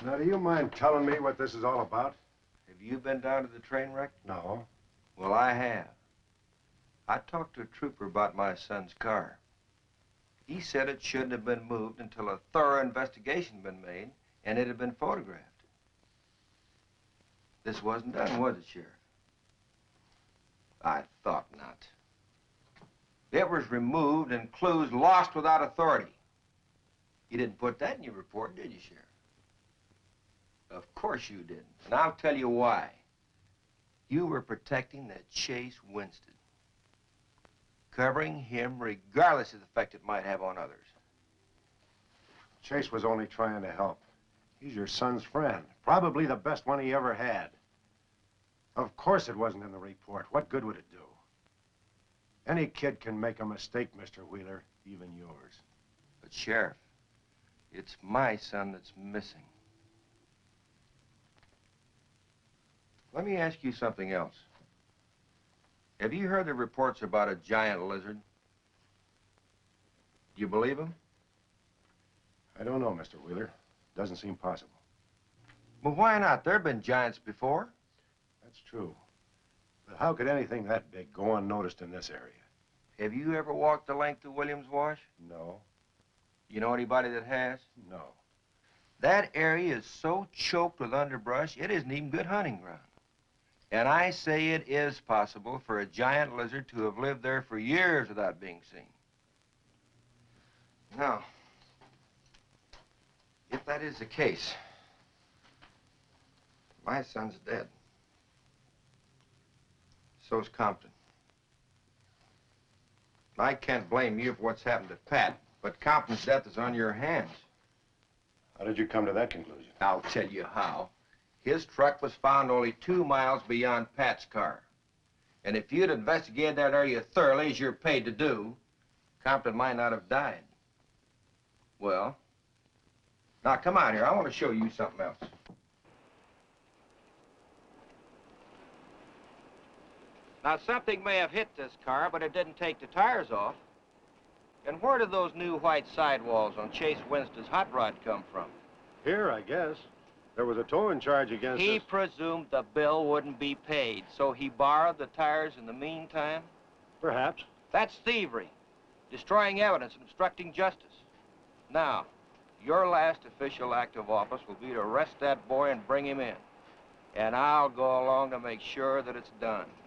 Now, do you mind telling me what this is all about? Have you been down to the train wreck? No. Well, I have. I talked to a trooper about my son's car. He said it shouldn't have been moved until a thorough investigation had been made and it had been photographed. This wasn't done, was it, Sheriff? I thought not. It was removed and clues lost without authority. You didn't put that in your report, did you, Sheriff? Of course you didn't, and I'll tell you why. You were protecting that Chase Winston, covering him regardless of the effect it might have on others. Chase was only trying to help. He's your son's friend, probably the best one he ever had. Of course it wasn't in the report. What good would it do? Any kid can make a mistake, Mr. Wheeler, even yours. But, Sheriff, it's my son that's missing. Let me ask you something else. Have you heard the reports about a giant lizard? Do you believe them? I don't know, Mr. Wheeler. Doesn't seem possible. Well, why not? There have been giants before. That's true. But how could anything that big go unnoticed in this area? Have you ever walked the length of Williams Wash? No. You know anybody that has? No. That area is so choked with underbrush, it isn't even good hunting ground. And I say it is possible for a giant lizard to have lived there for years without being seen. Now, if that is the case, my son's dead. So's Compton. I can't blame you for what's happened to Pat, but Compton's death is on your hands. How did you come to that conclusion? I'll tell you how. His truck was found only 2 miles beyond Pat's car. And if you'd investigated that area thoroughly, as you're paid to do, Compton might not have died. Well, now come out here. I want to show you something else. Now, something may have hit this car, but it didn't take the tires off. And where did those new white sidewalls on Chase Winston's hot rod come from? Here, I guess. There was a towing charge against us. He presumed the bill wouldn't be paid, so he borrowed the tires in the meantime? Perhaps. That's thievery, destroying evidence and obstructing justice. Now, your last official act of office will be to arrest that boy and bring him in. And I'll go along to make sure that it's done.